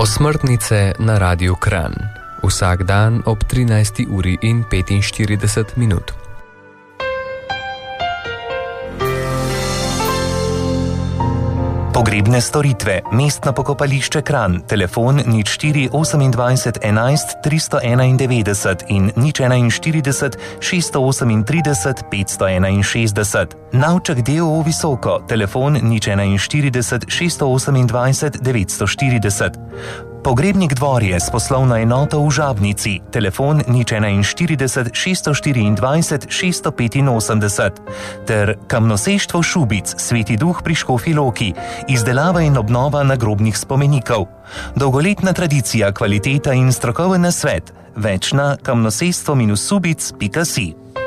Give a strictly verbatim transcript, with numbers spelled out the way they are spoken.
Osmrtnice na Radiu Kranj. Vsak dan ob trinajsti uri in petinštirideset minut. Pogrebne storitve, mestno pokopališče Kranj, telefon nič štiri osemindvajset enajst tristo enaindevetdeset in nič enainštirideset šeststo osemintrideset petsto enainšestdeset. Navček D O O Visoko, telefon nič enainštirideset šeststo osemindvajset devetsto štirideset. Pogrebnik Dvorje s poslovno enoto v Žabnici, telefon nič enainštirideset šeststo štiriindvajset šeststo petinosemdeset. Ter Kamnoseštvo Šubic, Sveti Duh pri Škofji Loki, izdelava in obnova nagrobnih spomenikov. Dolgoletna tradicija, kvaliteta in strokoven nasvet. Več na kamnosestvo subic pika si.